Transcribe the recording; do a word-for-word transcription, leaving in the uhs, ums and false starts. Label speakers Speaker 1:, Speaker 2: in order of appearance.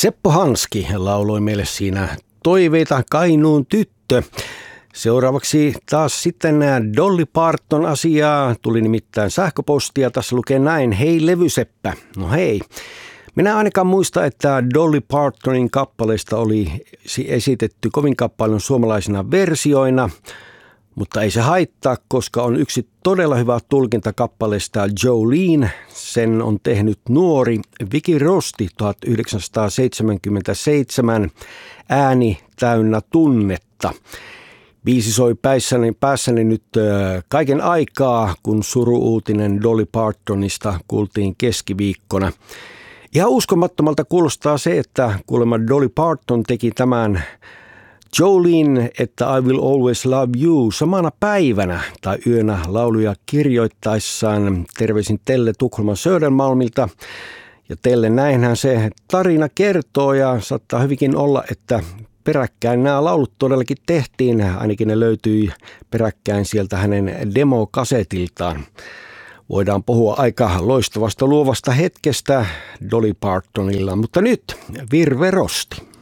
Speaker 1: Seppo Hanski lauloi meille siinä Toiveita Kainuun tyttö. Seuraavaksi taas sitten Dolly Parton asiaa. Tuli nimittäin sähköpostia. Tässä lukee näin. Hei levyseppä. No hei. Minä en ainakaan muista, että Dolly Partonin kappaleista oli esitetty kovin paljon suomalaisina versioina. Mutta ei se haittaa, koska on yksi todella hyvä tulkinta kappaleesta Jolene. Sen on tehnyt nuori Vicky Rosti tuhatyhdeksänsataaseitsemänkymmentäseitsemän. Ääni täynnä tunnetta. Biisi soi päässäni, päässäni nyt kaiken aikaa, kun suru-uutinen Dolly Partonista kuultiin keskiviikkona. Ihan uskomattomalta kuulostaa se, että kuulemma Dolly Parton teki tämän Jolene, että I Will Always Love You samana päivänä tai yönä lauluja kirjoittaessaan. Terveisin Telle Tukholman Södermalmilta. Ja Telle näinhän se tarina kertoo ja saattaa hyvinkin olla, että peräkkäin nämä laulut todellakin tehtiin. Ainakin ne löytyi peräkkäin sieltä hänen demokasetiltaan. Voidaan puhua aika loistavasta luovasta hetkestä Dolly Partonilla, mutta nyt Virve Rosti.